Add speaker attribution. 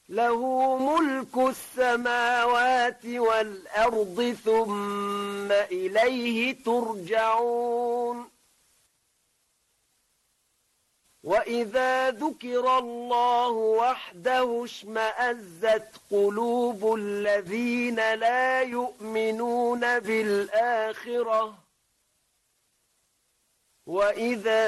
Speaker 1: له ملك السماوات والأرض ثم إليه ترجعون وإذا ذكر الله وحده اشمأزت قلوب الذين لا يؤمنون بالآخرة وإذا